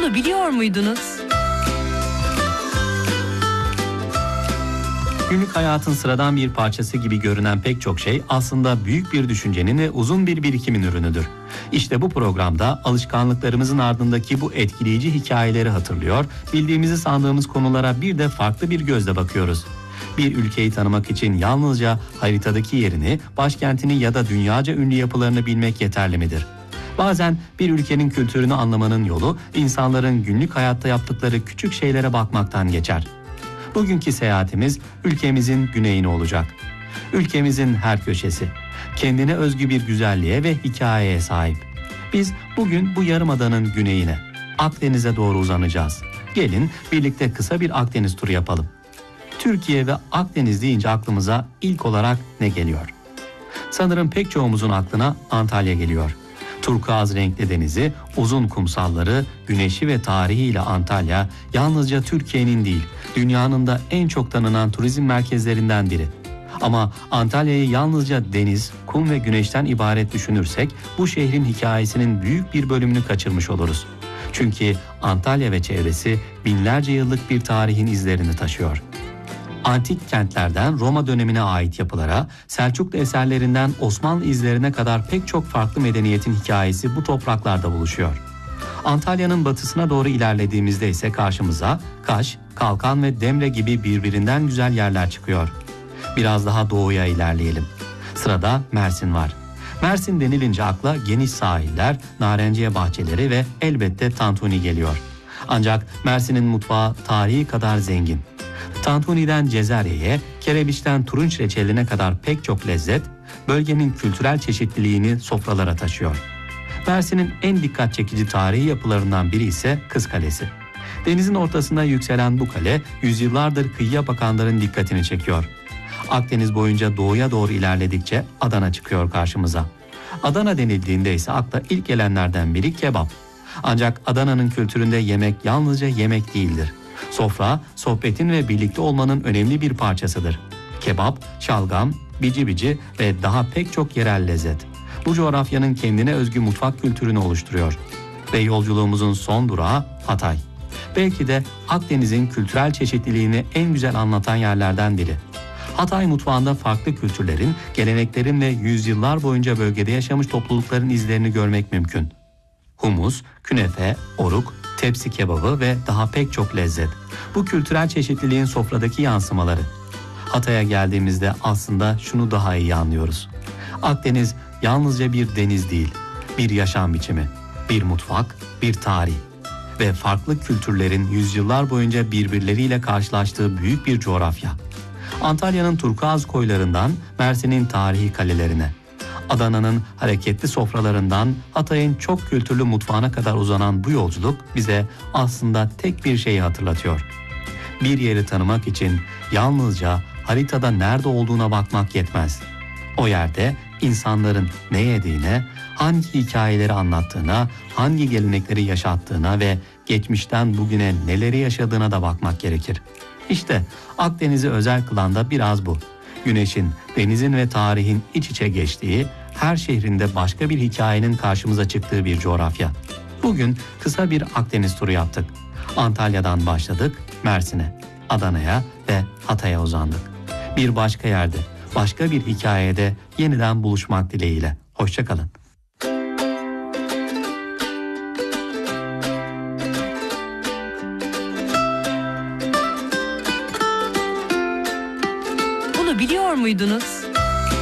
Bunu biliyor muydunuz? Günlük hayatın sıradan bir parçası gibi görünen pek çok şey aslında büyük bir düşüncenin ve uzun bir birikimin ürünüdür. İşte bu programda alışkanlıklarımızın ardındaki bu etkileyici hikayeleri hatırlıyor, bildiğimizi sandığımız konulara bir de farklı bir gözle bakıyoruz. Bir ülkeyi tanımak için yalnızca haritadaki yerini, başkentini ya da dünyaca ünlü yapılarını bilmek yeterli midir? Bazen bir ülkenin kültürünü anlamanın yolu insanların günlük hayatta yaptıkları küçük şeylere bakmaktan geçer. Bugünkü seyahatimiz ülkemizin güneyine olacak. Ülkemizin her köşesi kendine özgü bir güzelliğe ve hikayeye sahip. Biz bugün bu yarımadanın güneyine, Akdeniz'e doğru uzanacağız. Gelin birlikte kısa bir Akdeniz turu yapalım. Türkiye ve Akdeniz deyince aklımıza ilk olarak ne geliyor? Sanırım pek çoğumuzun aklına Antalya geliyor. Turkuaz renkli denizi, uzun kumsalları, güneşi ve tarihiyle Antalya yalnızca Türkiye'nin değil, dünyanın da en çok tanınan turizm merkezlerinden biri. Ama Antalya'yı yalnızca deniz, kum ve güneşten ibaret düşünürsek bu şehrin hikayesinin büyük bir bölümünü kaçırmış oluruz. Çünkü Antalya ve çevresi binlerce yıllık bir tarihin izlerini taşıyor. Antik kentlerden Roma dönemine ait yapılara, Selçuklu eserlerinden Osmanlı izlerine kadar pek çok farklı medeniyetin hikayesi bu topraklarda buluşuyor. Antalya'nın batısına doğru ilerlediğimizde ise karşımıza Kaş, Kalkan ve Demre gibi birbirinden güzel yerler çıkıyor. Biraz daha doğuya ilerleyelim. Sırada Mersin var. Mersin denilince akla geniş sahiller, narenciye bahçeleri ve elbette tantuni geliyor. Ancak Mersin'in mutfağı tarihi kadar zengin. Tantuni'den Cezerye'ye, kerebiçten turunç reçeline kadar pek çok lezzet, bölgenin kültürel çeşitliliğini sofralara taşıyor. Mersin'in en dikkat çekici tarihi yapılarından biri ise Kız Kalesi. Denizin ortasına yükselen bu kale, yüzyıllardır kıyıya bakanların dikkatini çekiyor. Akdeniz boyunca doğuya doğru ilerledikçe Adana çıkıyor karşımıza. Adana denildiğinde ise akla ilk gelenlerden biri kebap. Ancak Adana'nın kültüründe yemek yalnızca yemek değildir. Sofra, sohbetin ve birlikte olmanın önemli bir parçasıdır. Kebap, şalgam, bici bici ve daha pek çok yerel lezzet. Bu coğrafyanın kendine özgü mutfak kültürünü oluşturuyor. Ve yolculuğumuzun son durağı Hatay. Belki de Akdeniz'in kültürel çeşitliliğini en güzel anlatan yerlerden biri. Hatay mutfağında farklı kültürlerin, geleneklerin ve yüzyıllar boyunca bölgede yaşamış toplulukların izlerini görmek mümkün. Humus, künefe, oruk, tepsi kebabı ve daha pek çok lezzet. Bu kültürel çeşitliliğin sofradaki yansımaları. Hatay'a geldiğimizde aslında şunu daha iyi anlıyoruz. Akdeniz yalnızca bir deniz değil, bir yaşam biçimi, bir mutfak, bir tarih ve farklı kültürlerin yüzyıllar boyunca birbirleriyle karşılaştığı büyük bir coğrafya. Antalya'nın turkuaz koylarından Mersin'in tarihi kalelerine, Adana'nın hareketli sofralarından Hatay'ın çok kültürlü mutfağına kadar uzanan bu yolculuk bize aslında tek bir şeyi hatırlatıyor. Bir yeri tanımak için yalnızca haritada nerede olduğuna bakmak yetmez. O yerde insanların ne yediğine, hangi hikayeleri anlattığına, hangi gelenekleri yaşattığına ve geçmişten bugüne neleri yaşadığına da bakmak gerekir. İşte Akdeniz'i özel kılan da biraz bu. Güneşin, denizin ve tarihin iç içe geçtiği, her şehrinde başka bir hikayenin karşımıza çıktığı bir coğrafya. Bugün kısa bir Akdeniz turu yaptık. Antalya'dan başladık, Mersin'e, Adana'ya ve Hatay'a uzandık. Bir başka yerde, başka bir hikayede yeniden buluşmak dileğiyle. Hoşça kalın. Bunu biliyor muydunuz?